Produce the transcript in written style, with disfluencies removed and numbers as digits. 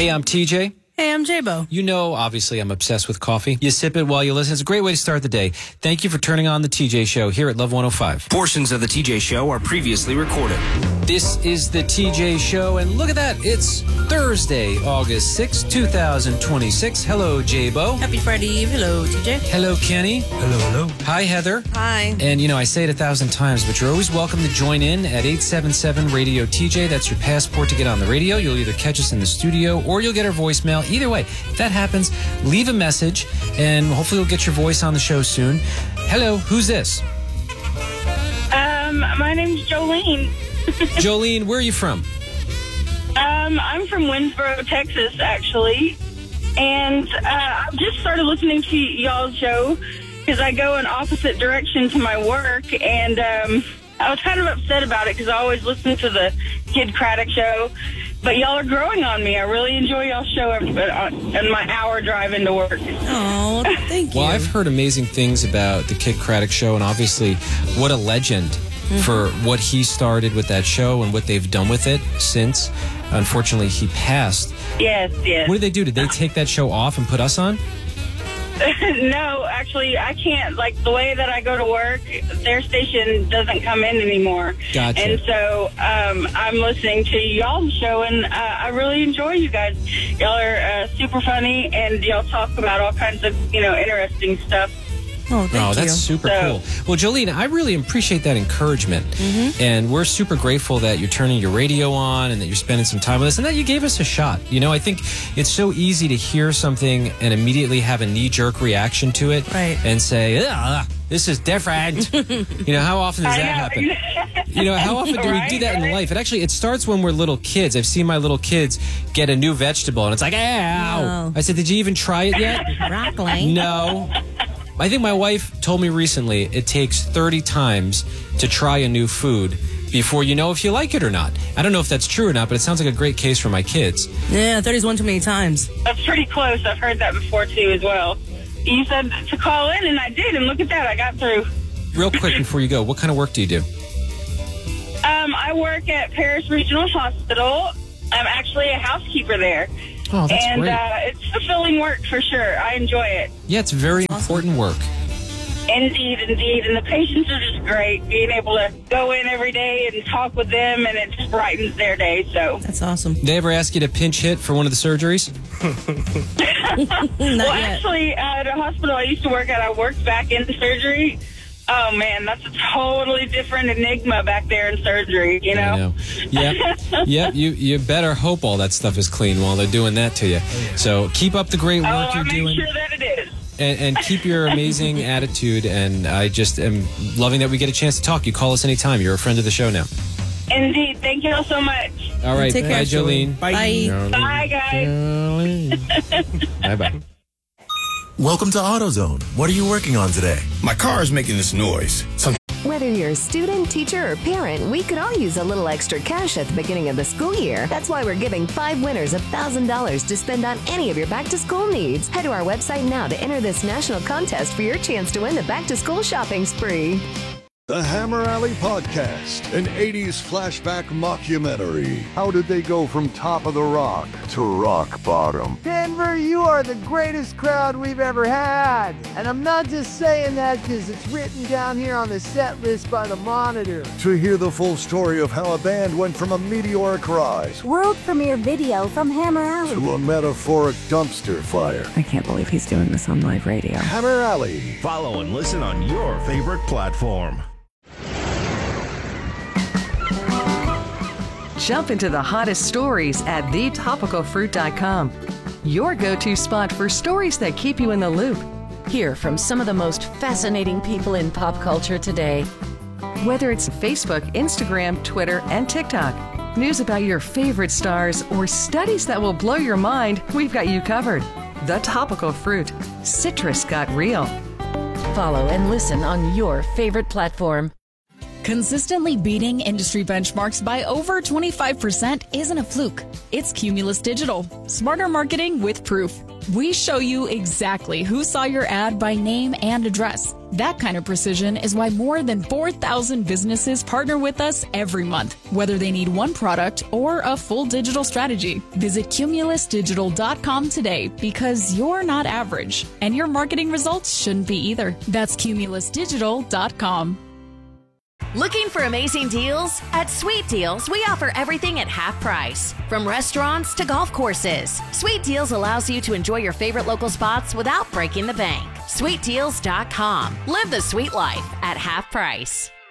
Hey, I'm TJ. Hey, I'm J-Bo. You know, obviously, I'm obsessed with coffee. You sip it while you listen. It's a great way to start the day. Thank you for turning on the TJ Show here at Love 105. Portions of the TJ Show are previously recorded. This is the TJ Show, and look at that. It's Thursday, August 6, 2026. Hello, J-Bo. Happy Friday Eve. Hello, TJ. Hello, Kenny. Hello. Hi, Heather. Hi. And, you know, I say it 1,000 times, but you're always welcome to join in at 877-RADIO-TJ. That's your passport to get on the radio. You'll either catch us in the studio or you'll get our voicemail. Either way, if that happens, leave a message, and hopefully we'll get your voice on the show soon. Hello, who's this? My name's Jolene. Jolene, where are you from? I'm from Winsboro, Texas, actually. And I've just started listening to y'all's show because I go in opposite direction to my work. And I was kind of upset about it because I always listen to the Kid Craddock show. But y'all are growing on me. I really enjoy y'all's show in my hour drive into work. Oh, thank you. Well, I've heard amazing things about the Kid Craddock show, and obviously what a legend for what he started with that show and what they've done with it since. Unfortunately, he passed. Yes. What did they do? Did they take that show off and put us on? No, actually, I can't. Like, the way that I go to work, their station doesn't come in anymore. Gotcha. And so I'm listening to y'all's show, and I really enjoy you guys. Y'all are super funny, and y'all talk about all kinds of, interesting stuff. Oh, thank you. That's super cool. Well, Jolene, I really appreciate that encouragement. And we're super grateful that you're turning your radio on and that you're spending some time with us and that you gave us a shot. You know, I think it's so easy to hear something and immediately have a knee-jerk reaction to it. Right. And say, this is different. How often does that happen? How often do we do that in life? It starts when we're little kids. I've seen my little kids get a new vegetable and it's like, ow. Oh. I said, did you even try it yet? Broccoli. No. I think my wife told me recently it takes 30 times to try a new food before you know if you like it or not. I don't know if that's true or not, but it sounds like a great case for my kids. Yeah, 30's one too many times. That's pretty close. I've heard that before, too, as well. You said to call in, and I did, and look at that. I got through. Real quick before you go, what kind of work do you do? I work at Paris Regional Hospital. I'm actually a housekeeper there. Oh, that's and great. It's fulfilling work for sure. I enjoy it. Yeah, it's very important work. Indeed. And the patients are just great. Being able to go in every day and talk with them, and it just brightens their day. So That's awesome. They ever ask you to pinch hit for one of the surgeries? Not yet. actually, at a hospital I used to work at, I worked back in surgery. Oh, man, that's a totally different enigma back there in surgery, I know. Yep. You better hope all that stuff is clean while they're doing that to you. So keep up the great work I you're doing. make sure that it is. And keep your amazing attitude. And I just am loving that we get a chance to talk. You call us anytime. You're a friend of the show now. Indeed. Thank you all so much. All right. Take care, Bye, Jolene. Bye. Bye, guys. Bye-bye. Welcome to AutoZone. What are you working on today? My car is making this noise. Whether you're a student, teacher, or parent, we could all use a little extra cash at the beginning of the school year. That's why we're giving 5 winners $1,000 to spend on any of your back-to-school needs. Head to our website now to enter this national contest for your chance to win the back-to-school shopping spree. The Hammer Alley Podcast, an 80s flashback mockumentary. How did they go from top of the rock to rock bottom? Denver, you are the greatest crowd we've ever had. And I'm not just saying that because it's written down here on the set list by the Monitor. To hear the full story of how a band went from a meteoric rise World premiere video from Hammer Alley to a metaphoric dumpster fire. I can't believe he's doing this on live radio. Hammer Alley. Follow and listen on your favorite platform. Jump into the hottest stories at thetopicalfruit.com. Your go-to spot for stories that keep you in the loop. Hear from some of the most fascinating people in pop culture today. Whether it's Facebook, Instagram, Twitter, and TikTok, news about your favorite stars, or studies that will blow your mind, we've got you covered. The Topical Fruit. Citrus got real. Follow and listen on your favorite platform. Consistently beating industry benchmarks by over 25% isn't a fluke. It's Cumulus Digital. Smarter marketing with proof. We show you exactly who saw your ad by name and address. That kind of precision is why more than 4,000 businesses partner with us every month, whether they need one product or a full digital strategy. Visit cumulusdigital.com today because you're not average, and your marketing results shouldn't be either. That's cumulusdigital.com. Looking for amazing deals? At Sweet Deals, we offer everything at half price. From restaurants to golf courses, Sweet Deals allows you to enjoy your favorite local spots without breaking the bank. SweetDeals.com. Live the sweet life at half price.